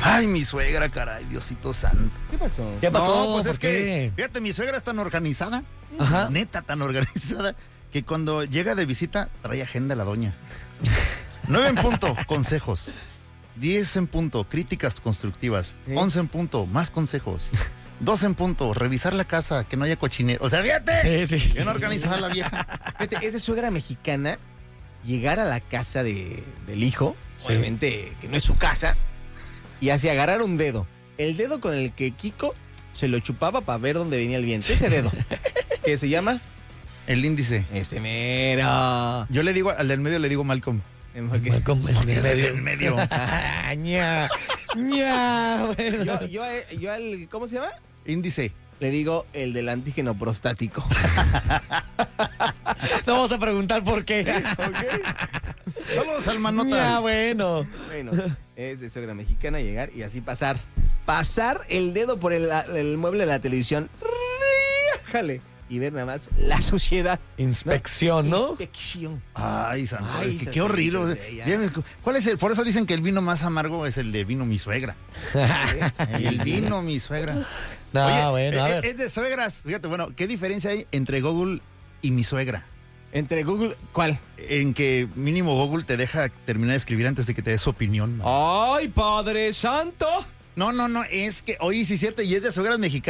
Ay, mi suegra, caray, Diosito santo. ¿Qué pasó? ¿Qué pasó? No, pues ¿Por es qué? que, fíjate, mi suegra es tan organizada, Ajá. neta, tan organizada, que cuando llega de visita, trae agenda la doña. 9 en punto, consejos. 10 en punto, críticas constructivas. 11 en punto, más consejos. 12 en punto, revisar la casa, que no haya cochinero. O sea, fíjate, Sí. bien organizada la vieja. Fíjate, es de suegra mexicana llegar a la casa del hijo, obviamente que no es su casa, y así agarrar un dedo. El dedo con el que Kiko se lo chupaba para ver dónde venía el viento. Ese dedo. ¿Qué se llama? El índice. Ese mero. Yo le digo, al del medio le digo Malcolm. Malcolm, en el Es el medio. del medio. Ah, ña, ña, bueno. Yo al, ¿cómo se llama? Índice. Le digo el del antígeno prostático. No vamos a preguntar por qué. Saludos al Ya, manota. bueno. Bueno, es de suegra mexicana llegar y así pasar. Pasar el dedo por el mueble de la televisión. Jale. Y ver nada más la suciedad. Inspección, ¿no? Inspección. Ay, santo, Ay, qué esa horrible. sí, ya. Bien, ¿cuál es el? Por eso dicen que el vino más amargo es el de vino mi suegra. El vino mi suegra. No, Oye, bueno, a ver. es de suegras. Fíjate, bueno, ¿qué diferencia hay entre Google y mi suegra? Entre Google, ¿cuál? En que mínimo Google te deja terminar de escribir antes de que te dé su opinión. ¡Ay, Padre Santo! No, es que, oye, sí es cierto, y es de suegras mexicanas.